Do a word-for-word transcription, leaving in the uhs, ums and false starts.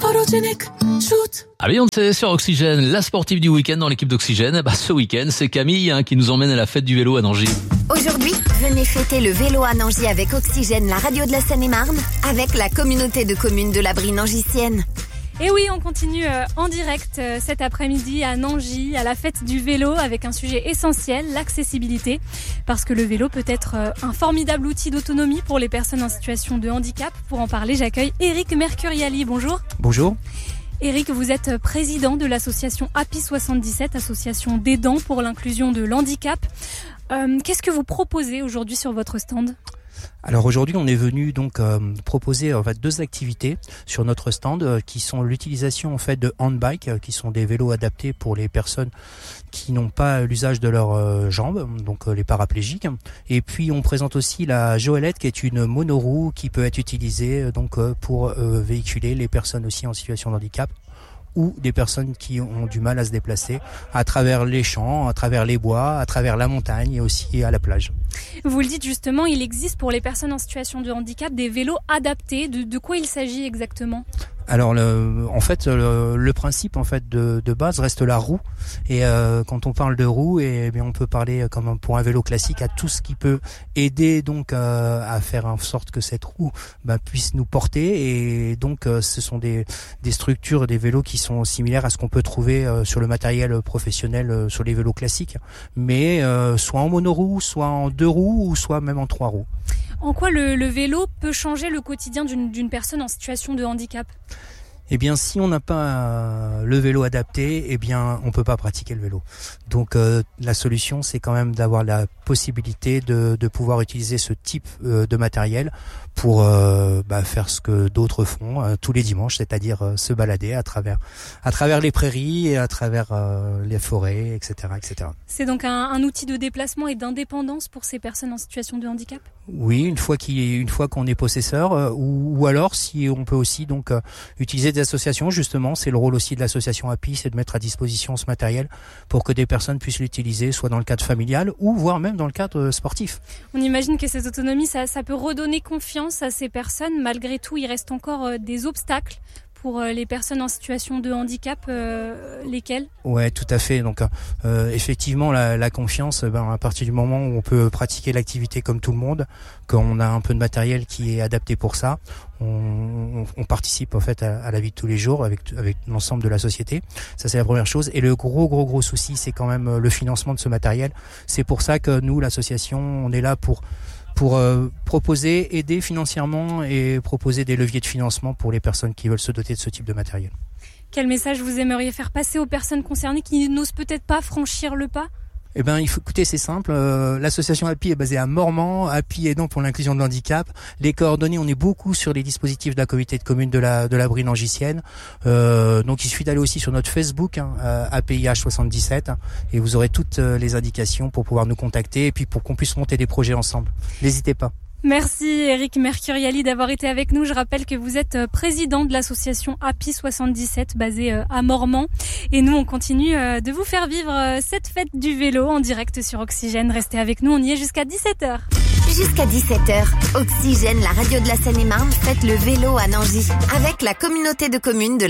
Photogenic, shoot. Ah bien, c'est sur Oxygène, la sportive du week-end dans l'équipe d'Oxygène. Bah, ce week-end, c'est Camille hein, qui nous emmène à la fête du vélo à Nangy. Aujourd'hui, venez fêter le vélo à Nangy avec Oxygène, la radio de la Seine-et-Marne, avec la communauté de communes de la Brie nangisienne. Et oui, on continue en direct cet après-midi à Nangy, à la fête du vélo, avec un sujet essentiel, l'accessibilité. Parce que le vélo peut être un formidable outil d'autonomie pour les personnes en situation de handicap. Pour en parler, j'accueille Eric Mercuriali. Bonjour. Bonjour. Eric, vous êtes président de l'association A P I soixante-dix-sept, association d'aidants pour l'inclusion de l'handicap. Euh, qu'est-ce que vous proposez aujourd'hui sur votre stand ? Alors aujourd'hui, on est venu donc euh, proposer en fait deux activités sur notre stand euh, qui sont l'utilisation en fait de handbike, euh, qui sont des vélos adaptés pour les personnes qui n'ont pas l'usage de leurs euh, jambes, donc euh, les paraplégiques. Et puis on présente aussi la Joëlette, qui est une monoroue qui peut être utilisée euh, donc euh, pour euh, véhiculer les personnes aussi en situation de handicap, ou des personnes qui ont du mal à se déplacer à travers les champs, à travers les bois, à travers la montagne et aussi à la plage. Vous le dites justement, il existe pour les personnes en situation de handicap des vélos adaptés. De, de quoi il s'agit exactement ? Alors, le, en fait, le, le principe en fait de, de base reste la roue. Et euh, quand on parle de roue, et bien on peut parler comme pour un vélo classique à tout ce qui peut aider donc euh, à faire en sorte que cette roue bah, puisse nous porter. Et donc, euh, ce sont des, des structures, des vélos qui sont similaires à ce qu'on peut trouver euh, sur le matériel professionnel, euh, sur les vélos classiques, mais euh, soit en monoroue, soit en deux roues, ou soit même en trois roues. En quoi le, le vélo peut changer le quotidien d'une, d'une personne en situation de handicap ? Eh bien, si on n'a pas euh, le vélo adapté, eh bien, on peut pas pratiquer le vélo. Donc, euh, la solution, c'est quand même d'avoir la possibilité de, de pouvoir utiliser ce type euh, de matériel pour euh, bah, faire ce que d'autres font euh, tous les dimanches, c'est-à-dire euh, se balader à travers, à travers les prairies et à travers euh, les forêts, et cetera, et cetera. C'est donc un, un outil de déplacement et d'indépendance pour ces personnes en situation de handicap ? Oui, une fois qu'il est, une fois qu'on est possesseur, euh, ou, ou alors si on peut aussi donc euh, utiliser des associations, justement, c'est le rôle aussi de l'association A P I, c'est de mettre à disposition ce matériel pour que des personnes puissent l'utiliser, soit dans le cadre familial ou voire même dans le cadre sportif. On imagine que cette autonomie, ça, ça peut redonner confiance à ces personnes. Malgré tout, il reste encore euh, des obstacles pour euh, les personnes en situation de handicap, euh, lesquels ? Ouais, tout à fait. Donc, euh, effectivement, la, la confiance, ben, à partir du moment où on peut pratiquer l'activité comme tout le monde, qu'on a un peu de matériel qui est adapté pour ça, on, on, on participe en fait à, à la vie de tous les jours avec, avec l'ensemble de la société. Ça, c'est la première chose. Et le gros, gros, gros souci, c'est quand même le financement de ce matériel. C'est pour ça que nous, l'association, on est là pour pour euh, proposer, aider financièrement et proposer des leviers de financement pour les personnes qui veulent se doter de ce type de matériel. Quel message vous aimeriez faire passer aux personnes concernées qui n'osent peut-être pas franchir le pas ? Eh ben, il faut écouter, c'est simple. Euh, l'association A P I est basée à Mormant. A P I aidant pour l'inclusion de l'handicap. Les coordonnées, on est beaucoup sur les dispositifs de la communauté de communes de la de la Brie nangisienne. Euh, donc, il suffit d'aller aussi sur notre Facebook, hein, A P I H soixante-dix-sept, et vous aurez toutes les indications pour pouvoir nous contacter et puis pour qu'on puisse monter des projets ensemble. N'hésitez pas. Merci Eric Mercuriali d'avoir été avec nous. Je rappelle que vous êtes président de l'association A P I soixante-dix-sept basée à Mormant. Et nous, on continue de vous faire vivre cette fête du vélo en direct sur Oxygène. Restez avec nous, on y est jusqu'à dix-sept heures. Jusqu'à dix-sept heures, Oxygène, la radio de la Seine-et-Marne, fête le vélo à Nangy avec la communauté de communes de la